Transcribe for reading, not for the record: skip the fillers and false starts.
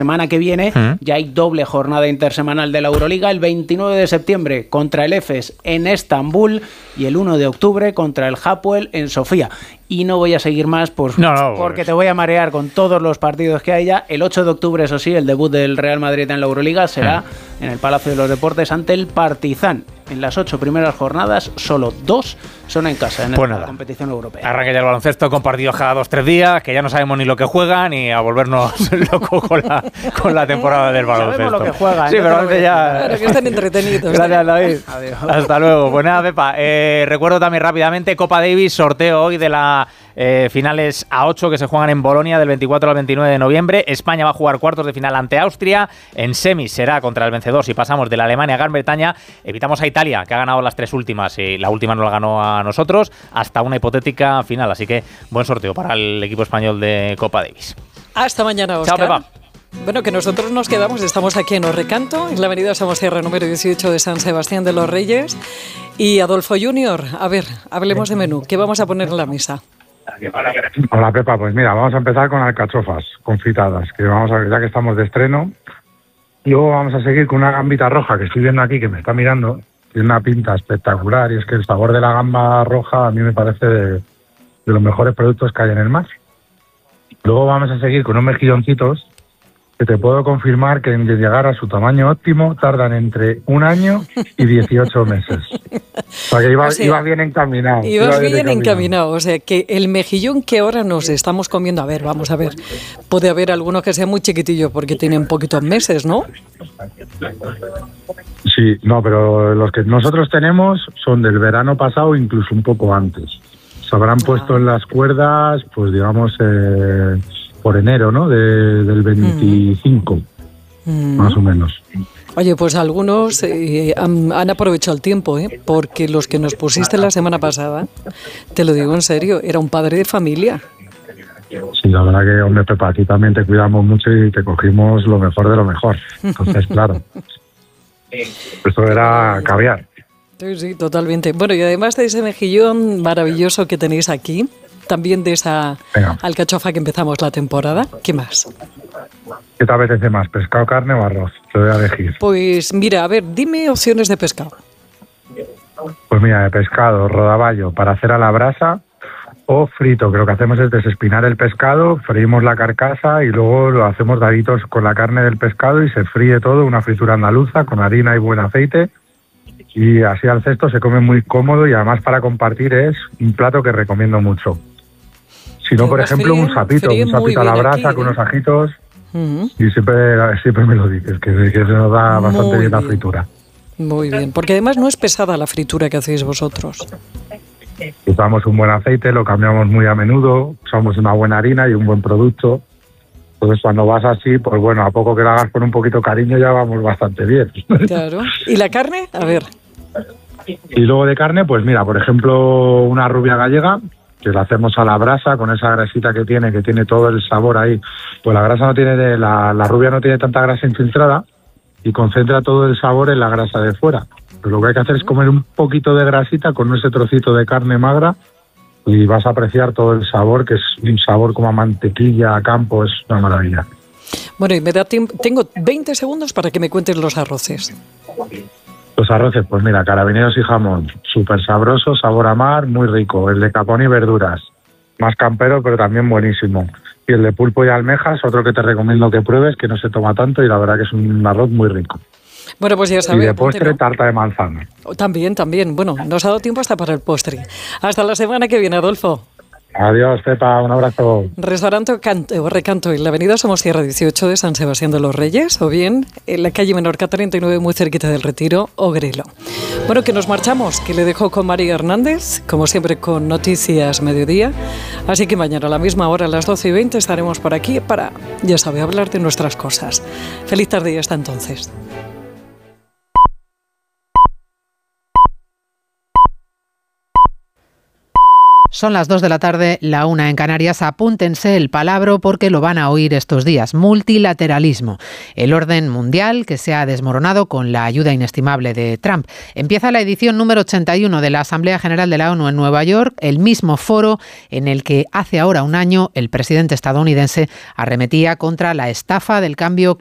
semana que viene ya hay doble jornada intersemanal de la Euroliga, el 29 de septiembre contra el Efes en Estambul y el 1 de octubre contra el Hapoel en Sofía. Y no voy a seguir más porque te voy a marear con todos los partidos que hay ya. El 8 de octubre, eso sí, el debut del Real Madrid en la Euroliga será en el Palacio de los Deportes ante el Partizan. En las 8 primeras jornadas, solo 2 son en casa en la competición europea. Arranca ya el baloncesto con partidos cada 2-3 días, que ya no sabemos ni lo que juegan ni a volvernos locos con la temporada del baloncesto. Sabemos lo que juegan. Sí, pero antes ya... Claro, que están entretenidos. Gracias, David. Adiós. Hasta luego. Pues nada, Pepa, recuerdo también rápidamente Copa Davis, sorteo hoy de la finales a 8 que se juegan en Bolonia del 24 al 29 de noviembre. España va a jugar cuartos de final ante Austria. En semis será contra el vencedor si pasamos de la Alemania a Gran Bretaña. Evitamos a Italia, que ha ganado las 3 últimas y la última no la ganó a nosotros, hasta una hipotética final. Así que buen sorteo para el equipo español de Copa Davis. Hasta mañana, Óscar. Chao, Pepa. Bueno, que nosotros nos quedamos, estamos aquí en Orrecanto, en la avenida Somosierra número 18 de San Sebastián de los Reyes. Y Adolfo Junior, a ver, hablemos de menú. ¿Qué vamos a poner en la mesa? Hola, Pepa, pues mira, vamos a empezar con alcachofas confitadas, que ya que estamos de estreno. Y luego vamos a seguir con una gambita roja que estoy viendo aquí, que me está mirando. Tiene una pinta espectacular y es que el sabor de la gamba roja a mí me parece de los mejores productos que hay en el mar. Luego vamos a seguir con unos mejilloncitos que te puedo confirmar que en llegar a su tamaño óptimo tardan entre 1 año y 18 meses. O sea que iba bien encaminado. Ibas bien encaminado. O sea que el mejillón que ahora nos estamos comiendo, a ver, vamos a ver, puede haber algunos que sean muy chiquitillos porque tienen poquitos meses, ¿no? Sí, no, pero los que nosotros tenemos son del verano pasado, incluso un poco antes. Se habrán puesto en las cuerdas, pues digamos, por enero, ¿no? Del 25, más o menos. Oye, pues algunos han aprovechado el tiempo, porque los que nos pusiste la semana pasada, te lo digo en serio, era un padre de familia. Sí, la verdad que, hombre, Pepa, aquí también te cuidamos mucho y te cogimos lo mejor de lo mejor. Entonces, claro, esto era caviar. Sí, totalmente. Bueno, y además de ese mejillón maravilloso que tenéis aquí, también de esa alcachofa que empezamos la temporada, ¿qué más? ¿Qué te apetece más, pescado, carne o arroz? Te voy a elegir. Pues mira, a ver, dime opciones de pescado. Pues mira, de pescado, rodaballo para hacer a la brasa o frito, que lo que hacemos es desespinar el pescado, freímos la carcasa y luego lo hacemos daditos con la carne del pescado y se fríe todo, una fritura andaluza con harina y buen aceite. Y así al cesto se come muy cómodo y además para compartir es un plato que recomiendo mucho. Si no, por ejemplo, un sapito a la brasa aquí, con unos ajitos. Y siempre me lo dices, que se nos da bastante bien la fritura. Muy bien, porque además no es pesada la fritura que hacéis vosotros. Usamos un buen aceite, lo cambiamos muy a menudo, usamos una buena harina y un buen producto. Entonces, cuando vas así, pues bueno, a poco que lo hagas con un poquito de cariño ya vamos bastante bien. Claro. ¿Y la carne? A ver. Y luego de carne, pues mira, por ejemplo, una rubia gallega, que la hacemos a la brasa con esa grasita que tiene todo el sabor ahí. Pues la grasa la rubia no tiene tanta grasa infiltrada y concentra todo el sabor en la grasa de fuera. Pero lo que hay que hacer es comer un poquito de grasita con ese trocito de carne magra y vas a apreciar todo el sabor, que es un sabor como a mantequilla, a campo, es una maravilla. Bueno, y me da tiempo, tengo 20 segundos para que me cuentes los arroces. Los arroces, pues mira, carabineros y jamón, súper sabroso, sabor a mar, muy rico. El de capón y verduras, más campero, pero también buenísimo. Y el de pulpo y almejas, otro que te recomiendo que pruebes, que no se toma tanto y la verdad que es un arroz muy rico. Bueno, pues ya sabes. Y de postre, tarta de manzana. También. Bueno, nos ha dado tiempo hasta para el postre. Hasta la semana que viene, Adolfo. Adiós, Pepa, un abrazo. Restaurante Recanto en la avenida Somosierra 18 de San Sebastián de los Reyes, o bien en la calle Menorca 39, muy cerquita del Retiro, Ogrelo. Bueno, que nos marchamos, que le dejo con María Hernández, como siempre con Noticias Mediodía. Así que mañana a la misma hora, a las 12:20, estaremos por aquí para, ya sabe, hablar de nuestras cosas. Feliz tarde y hasta entonces. Son las 2 de la tarde, la 1 en Canarias. Apúntense el palabra porque lo van a oír estos días. Multilateralismo. El orden mundial que se ha desmoronado con la ayuda inestimable de Trump. Empieza la edición número 81 de la Asamblea General de la ONU en Nueva York, el mismo foro en el que hace ahora un año el presidente estadounidense arremetía contra la estafa del cambio